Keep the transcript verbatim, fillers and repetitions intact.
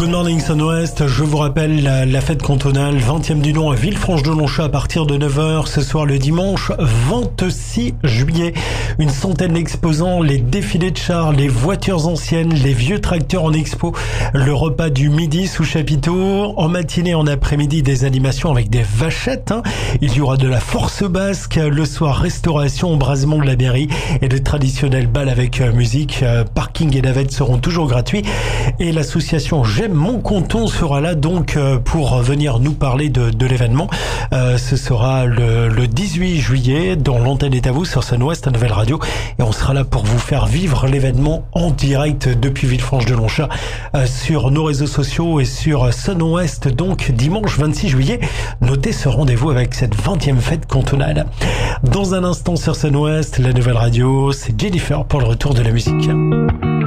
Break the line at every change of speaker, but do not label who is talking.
Good morning Sun-Ouest, je vous rappelle la, la fête cantonale vingtième du nom à Villefranche-de-Longchat à partir de neuf heures ce soir le dimanche vingt-six juillet. Une centaine d'exposants, les défilés de chars, les voitures anciennes, les vieux tracteurs en expo, le repas du midi sous chapiteau, en matinée, en après-midi des animations avec des vachettes. Hein. Il y aura de la force basque, le soir restauration, embrasement de la mairie et le traditionnel bal avec musique. Parking et navettes seront toujours gratuits et l'association J'aime mon canton sera là donc pour venir nous parler de, de l'événement. Euh, ce sera le, le dix-huit juillet dans l'antenne est à vous sur Sun-Ouest, à Nouvelle Radio, et on sera là pour vous faire vivre l'événement en direct depuis Villefranche-de-Longchat euh, sur nos réseaux sociaux et sur Sun-Ouest, donc dimanche vingt-six juillet. Notez ce rendez-vous avec cette vingtième fête cantonale. Dans un instant sur Sun-Ouest, la Nouvelle Radio, c'est Jennifer pour le retour de la musique.